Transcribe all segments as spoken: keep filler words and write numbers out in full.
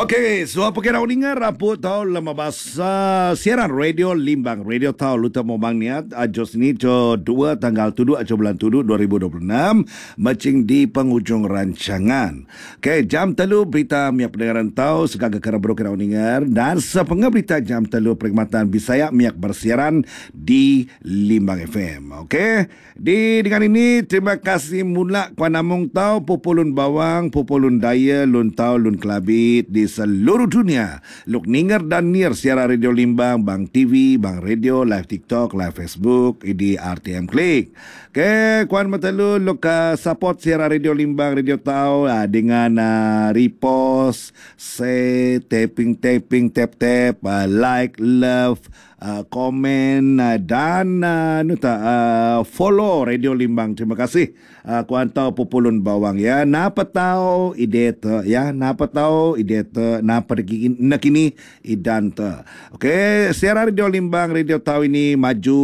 Okey, so apa kira uningan Rabu tahun lima belas uh, siaran radio Limbang Radio tahun luta mo bang niat ajos ni co dua tanggal tujuh ajo bulan tujuh dua ribu dua puluh enam macing di penghujung rancangan. Okey, jam telu berita miak pendengaran tahu segaga kera bro kira uningan dan sepengah berita jam telu perkhidmatan Bisaya miak bersiaran di Limbang F M. Okey, di dengan ini terima kasih mula kuan namung tahu populun bawang, populun daya, lun tahu lun kelabit di seluruh dunia. Luk ninger dan nir siaran radio Limbang, Bang T V, Bang Radio, live TikTok, live Facebook, di R T M Klik. Ke kuan matalu luk uh, support siaran radio Limbang, Radio Tau uh, dengan uh, repost, say, tapping, tapping, tap, tap, uh, like, love, uh, komen uh, dan uh, nuta, uh, follow Radio Limbang. Terima kasih. Uh, kuan tahu populun bawang ya. Napa tahu ide te ya. Napa tahu ide te. Napa nak ini idan te. Okey, siaran Radio Limbang, Radio Tahu ini maju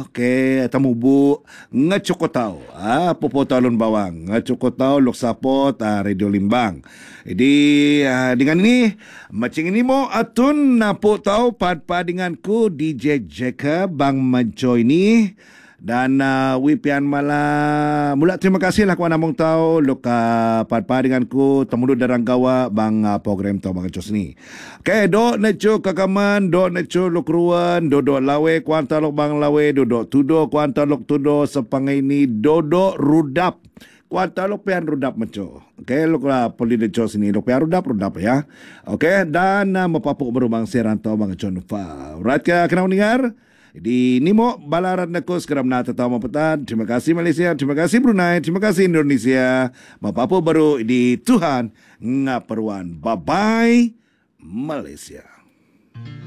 ke temu bu ngecukot tahu. Ah, popo talun bawang. Ngecukot tahu lok support uh, Radio Limbang. Jadi uh, dengan ini macing ini mo atun napo tahu pad-pad denganku D J Jacob Bang Manco ini. Dan uh, wipian mala mula terima kasih lah kuan namong tau luk uh, pad-pad denganku temudu darang gawa bang uh, program tau bang Cos ni. Okay, do necu kakaman, do necu luk ruan, do do lawe kuanta luk bang lawe, do do tudo kuanta luk tudo sepangai ini do do rudap. Kuanta luk pian rudap meco. Okay, luk lah poli de Cos ni luk pian rudap rudap ya. Okay, dan uh, mapapuk berubang siaran tau bang Con Fa. Right ka kenal dengar? Di Nimo balaran nako sekarang nata tahu mapetan. Terima kasih Malaysia, terima kasih Brunei, terima kasih Indonesia. Mapapo baru di Tuhan ngaperuan. Bye bye Malaysia.